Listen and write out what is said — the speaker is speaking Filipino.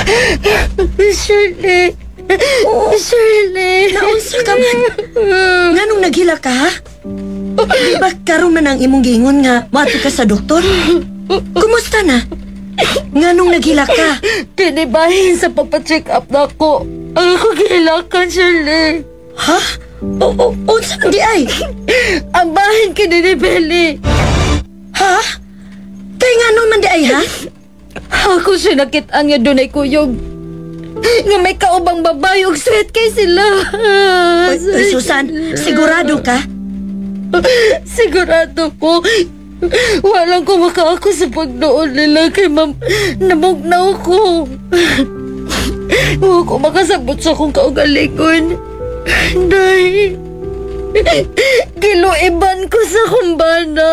Shirley! Shirley! Naunsa ka man? Nganong naghila ka, ha? Di ba karon man ang imong gingon nga mato ka sa doktor? Kumusta na? Nganong naghila ka? Tinibahin sa papacheck up na ako. Ang ako gihilakan, Shirley. Ha? Unsa man di ay? Ang bahin ka ni Belly. Ha? Kay nganong man di ay, ha? Ako siya nakitaan nga doon ay kuyog. Nga may kaubang babae ug sweet kay sila. Uy, Susan, sigurado ka? Sigurado ko. Walang kumaka ako sa pagnoon nila kay ma'am. Namugnaw ko. Huwag ko makasabot sa akong kaugalingon. Day. Giluiban ko sa kumbana.